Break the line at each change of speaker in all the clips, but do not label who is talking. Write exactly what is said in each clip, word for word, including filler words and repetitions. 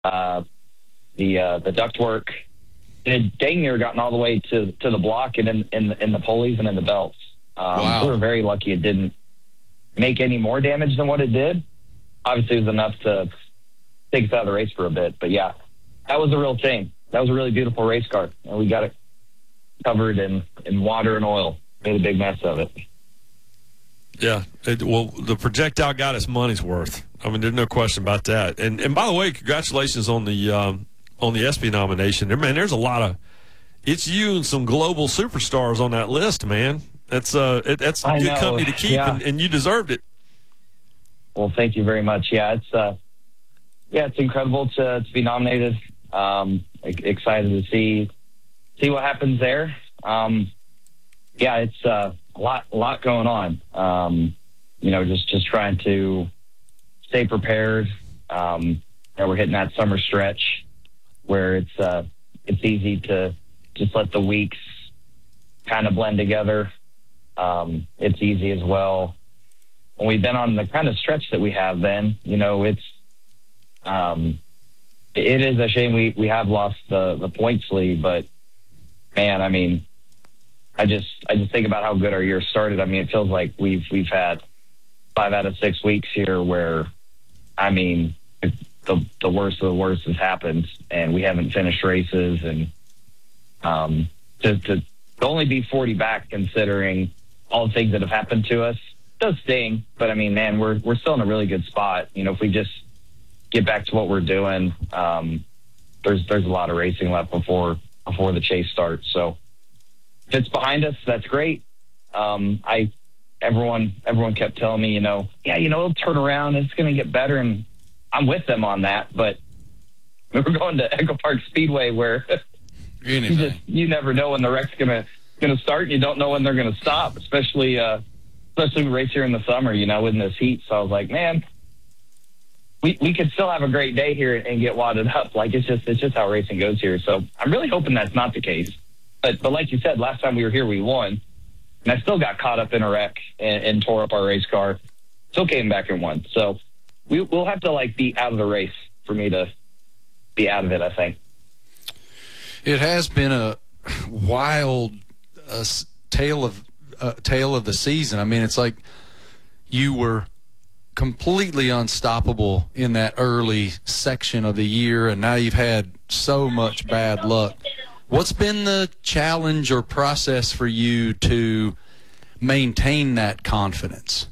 uh, the uh, the ductwork. It had dang near gotten all the way to, to the block and in, in, in the pulleys and in the belts. Um,
wow.
We were very lucky it didn't make any more damage than what it did. Obviously, it was enough to take us out of the race for a bit. But, yeah, that was a real shame. That was a really beautiful race car, and we got it covered in, in water and oil. Made a big mess of it.
Yeah, it, well, the projectile got its money's worth. I mean, there's no question about that. And and by the way, congratulations on the um, on the ESPY nomination. There, man, there's a lot of it's you and some global superstars on that list, man. That's uh, it, that's
I
good
know.
company to keep,
Yeah.
and, and you deserved it.
Well, thank you very much. Yeah, it's uh, yeah, it's incredible to to be nominated. Um, excited to see see what happens there. Um, yeah, it's uh, a lot a lot going on. Um, you know, just just trying to stay prepared. Um, you know, we're hitting that summer stretch where it's uh, it's easy to just let the weeks kind of blend together. Um, it's easy as well. When we've been on the kind of stretch that we have then, you know, it's um, it is a shame we, we have lost the, the points lead, but man, I mean, I just I just think about how good our year started. I mean, it feels like we've we've had five out of six weeks here where, I mean, the the worst of the worst has happened, and we haven't finished races, and um, to, to to only be forty back, considering all the things that have happened to us, does sting. But I mean, man, we're we're still in a really good spot. You know, if we just get back to what we're doing, um, there's there's a lot of racing left before before the chase starts. So if it's behind us, that's great. Um, I everyone everyone kept telling me, you know, yeah, you know, it'll turn around, it's going to get better, and I'm with them on that. But we're going to Echo Park Speedway, where you just you never know when the wreck's gonna gonna start, and you don't know when they're gonna stop, especially uh, especially we race here in the summer, you know, in this heat. So I was like, man, we we could still have a great day here and get wadded up. Like it's just it's just how racing goes here. So I'm really hoping that's not the case. But but like you said, last time we were here, we won, and I still got caught up in a wreck and, and tore up our race car. Still came back and won. So we we'll have to like be out of the race for me to be out of it, I think.
It has been a wild uh, tale of uh, tale of the season. I mean, it's like you were completely unstoppable in that early section of the year, and now you've had so much bad luck. What's been the challenge or process for you to maintain that confidence?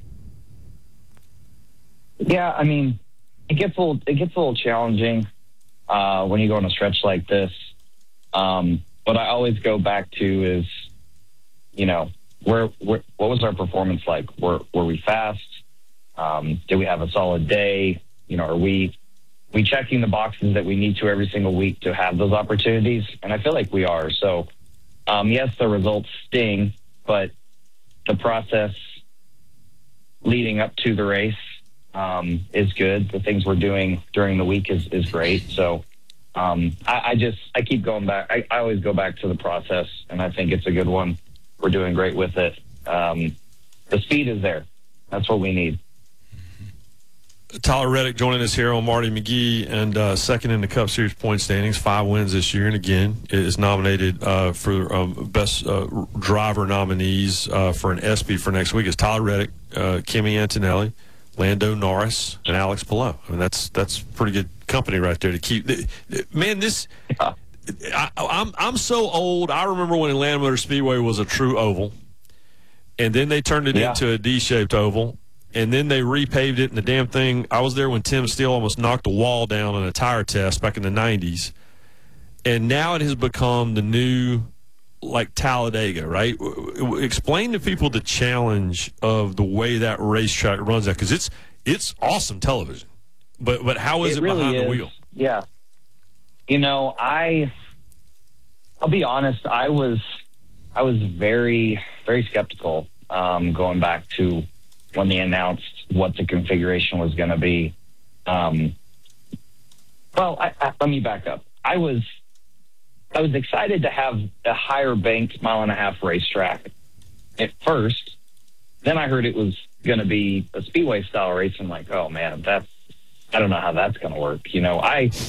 Yeah, I mean, it gets a little, it gets a little challenging uh, when you go on a stretch like this. Um, what I always go back to is, you know, where, where what was our performance like? Were were we fast? Um, did we have a solid day? You know, are we we checking the boxes that we need to every single week to have those opportunities? And I feel like we are. So, um, yes, the results sting, but the process leading up to the race um, is good. The things we're doing during the week is, is great. So um, I, I just, I keep going back. I, I always go back to the process, and I think it's a good one. We're doing great with it. Um, the speed is there. That's what we need.
Tyler Reddick joining us here on Marty McGee, and uh, second in the Cup Series point standings, five wins this year, and again is nominated uh, for um, best uh, driver nominees uh, for an ESPY for next week. Is Tyler Reddick, uh, Kimi Antonelli, Lando Norris, and Alex Palou. I mean, that's that's pretty good company right there to keep. Man, this I, I'm I'm so old. I remember when Atlanta Motor Speedway was a true oval, and then they turned it
yeah.
into a D-shaped oval. And then they repaved it, and the damn thing, I was there when Tim Steele almost knocked a wall down on a tire test back in the nineties. And now it has become the new, like, Talladega, right? Explain to people the challenge of the way that racetrack runs that, because it's it's awesome television. But but how is it,
it really
behind
is.
the wheel?
Yeah. You know, I, I'll be honest, I was, I was very, very skeptical um, going back to when they announced what the configuration was going to be. Um, well, I, I, let me back up. I was I was excited to have a higher banked mile and a half racetrack at first. Then I heard it was going to be a speedway style race. I'm like, oh man, that's I don't know how that's going to work. You know, I